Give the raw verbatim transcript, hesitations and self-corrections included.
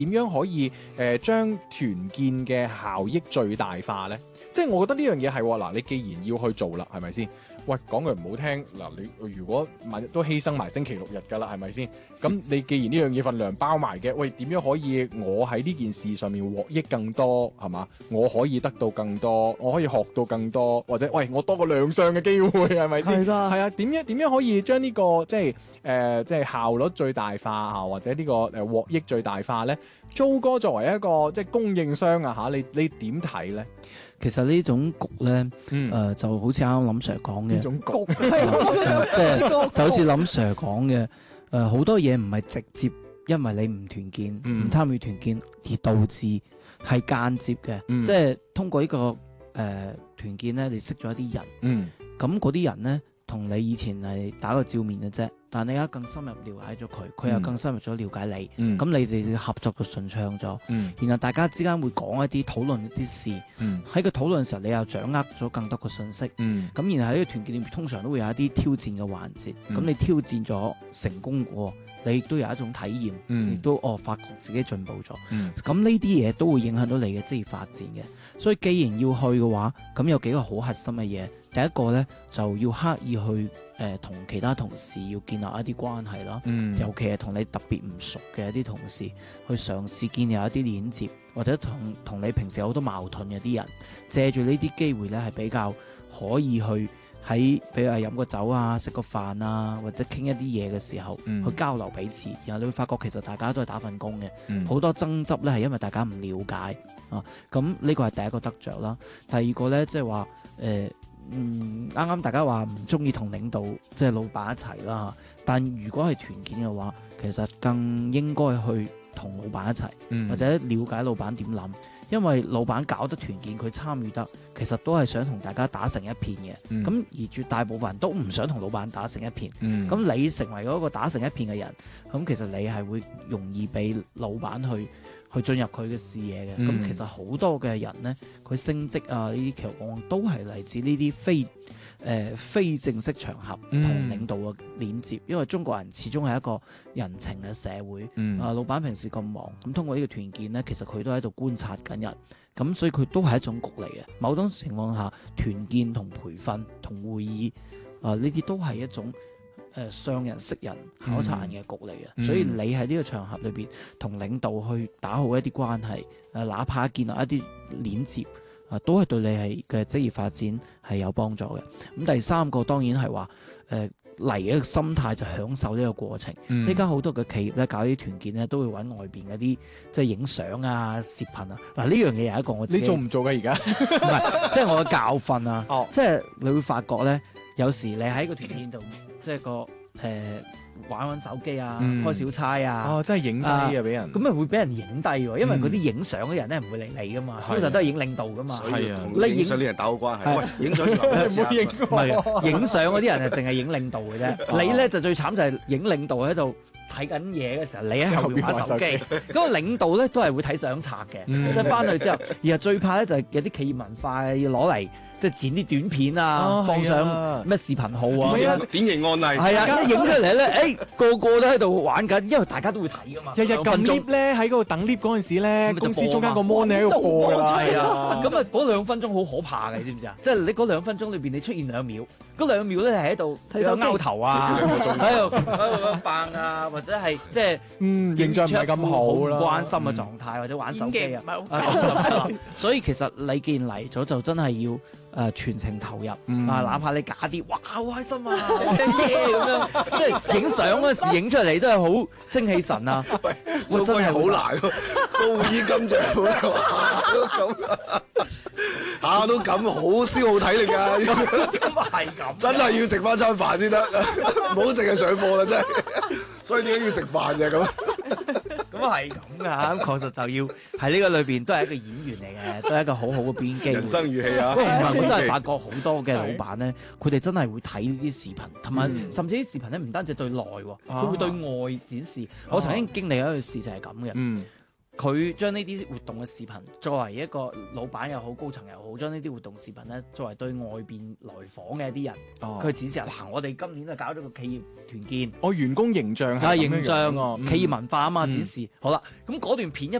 點樣可以誒、呃、將團建嘅效益最大化呢？即係我覺得呢樣嘢係嗱，你既然要去做啦，係咪先？喂，講句唔好聽嗱，你如果萬一都犧牲埋星期六日㗎啦，係咪先？咁你既然呢樣嘢份糧包埋嘅，喂，點樣可以我喺呢件事上面獲益更多係嘛？我可以得到更多，我可以學到更多，或者喂我多個亮相嘅機會係咪先？係㗎，係啊，點樣點樣可以將呢、這個即係誒、呃、即係效率最大化啊，或者呢、這個誒獲益最大化咧？租哥作為一個即係供應商啊嚇，你你點睇咧？ 其實呢種局咧，誒、 嗯呃、就好似啱啱林 Sir 講嘅， 呢種局即係就好似林 Sir 講嘅，誒、呃、好多嘢唔係直接因為你唔團建、唔、嗯、參與團建而導致，係間接嘅，嗯、即係通過呢、這個誒、呃、團建咧，你識咗一啲人，咁嗰啲人咧同你以前係打個照面嘅啫。但你而家更深入了解咗佢，佢又更深入咗了解你，咁、嗯、你哋合作就順暢咗。嗯、然後大家之間會講一啲討論一啲事，喺、嗯、個討論嘅時候，你又掌握咗更多嘅信息。咁、嗯、然後喺呢個團建裏面，通常都會有一啲挑戰嘅環節。咁、嗯、你挑戰咗成功喎，你亦都有一種體驗，亦、嗯、都哦發覺自己進步咗。咁呢啲嘢都會影響到你嘅職業發展嘅。所以既然要去嘅話，咁有幾個好核心嘅嘢。第一個咧就要刻意去誒同、呃、其他同事要建立一啲關係啦，嗯、尤其係同你特別唔熟嘅一啲同事，去嘗試建立一啲鏈接，或者同同你平時有好多矛盾嘅啲人，借住呢啲機會咧係比較可以去喺，比如話飲個酒啊、食個飯啊，或者傾一啲嘢嘅時候，嗯、去交流彼此，然後你會發覺其實大家都係打份工嘅，好、嗯、多爭執咧係因為大家唔了解啊，咁呢個係第一個得着啦。第二個咧即係話誒。呃嗯，啱啱大家話唔中意同領導即係老闆一齊啦，但如果係團建嘅話，其實更應該去同老闆一齊，嗯、或者了解老闆點諗，因為老闆搞得團建，佢參與得，其實都係想同大家打成一片嘅。咁、嗯、而絕大部分人都唔想同老闆打成一片。咁、嗯、你成為嗰個打成一片嘅人，咁其實你係會容易俾老闆去。去進入佢嘅視野嘅，咁、嗯、其實好多嘅人咧，佢升職啊呢啲其實往往都係嚟自呢啲非誒、呃、非正式場合同領導嘅連接，嗯、因為中國人始終係一個人情嘅社會，嗯、啊老闆平時咁忙，咁通過呢個團建咧，其實佢都喺度觀察緊人，咁所以佢都係一種局嚟嘅。某種情況下，團建同培訓同會議啊呢啲都係一種。誒上人識人考察人嘅局嚟嘅，嗯、所以你喺呢個場合裏邊同領導去打好一啲關係，誒哪怕建立一啲鏈接，啊都係對你係嘅職業發展係有幫助嘅。咁第三個當然係話誒嚟嘅一個心態就享受呢個過程。依家好多嘅企業咧搞啲團建咧，都會揾外邊嗰啲即係影相啊、攝頻啊。嗱呢樣嘢有一個我自己，你做唔做㗎而家？唔係，即係我嘅教訓啊。哦，即係你會發覺咧，有時你喺個團建度。即係個誒、呃、玩玩手機啊，嗯、開小差啊，哦，真係影低啊俾人，咁啊會俾人影低喎，因為嗰啲影相嘅人咧唔會理你噶嘛，通常、嗯、都係影領導噶嘛，係啊，你影相啲人打好關係，喂，影相唔好影，唔係影相嗰啲人係淨係影領導嘅啫，你咧就最慘就係影領導喺度睇緊嘢嘅時候，你喺後邊玩手機，咁個領導咧都係會睇相冊嘅，即係翻去之後，然後最怕咧就係有啲企業文化要攞嚟。即係剪啲短片啊，啊放上咩視頻號啊，啊典型案例。係啊，一影出嚟咧，誒、哎、個個都喺度玩緊，因為大家都會睇噶嘛。日日撳 lift 咧，喺嗰度等 lift 嗰陣時咧，公司中間個 mon 喺度播㗎啦。係啊，咁啊嗰兩分鐘好可怕嘅，你知唔知啊？即係你嗰兩分鐘裏邊，你出現兩秒，嗰兩秒咧係喺度睇到勾頭啊，喺度喺度扮啊，或者係即係嗯形象唔係咁好啦，關心嘅狀態、嗯、或者玩手機啊。所以其實你既然嚟咗，就真係要。誒、呃、全程投入、嗯、啊！哪怕你假啲，哇好開心啊，耶咁樣，即係影相嗰時影出嚟都係好精氣神啊！喂，做真係好難喎，高爾金獎都咁，下都咁好消耗體力㗎，咁係咁，真係要食翻餐飯先得，唔好淨係上課啦，真係。所以點解要食飯就係咁？咁係咁噶，咁確實就要喺呢個裏邊都係一個演員嚟嘅，都係一個好好嘅編劇。人生如戲啊！不過唔係，我真係發覺好多嘅老闆咧，佢哋真係會睇呢啲視頻，同埋甚至啲視頻咧唔單止對內喎，佢會對外展示。我曾經經歷一件事就係咁嘅。 佢將呢啲活動嘅視頻作為一個老闆又好、高層又好，將呢啲活動視頻咧作為對外邊來訪嘅一啲人，佢、哦、指示嗱，我哋今年就搞咗個企業團建， 我、哦、員工形象係形象、 啊， 企業文化啊嘛，指示、嗯、好啦。咁嗰段片一